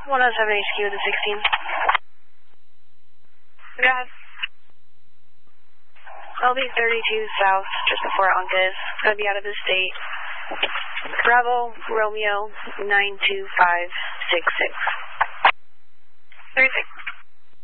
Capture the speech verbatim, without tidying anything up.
one oh seven H Q with the sixteen. Go ahead. I'll be thirty-two south, just before Uncas. Gonna be out of the state. Bravo, Romeo, nine two five six six. thirty-six.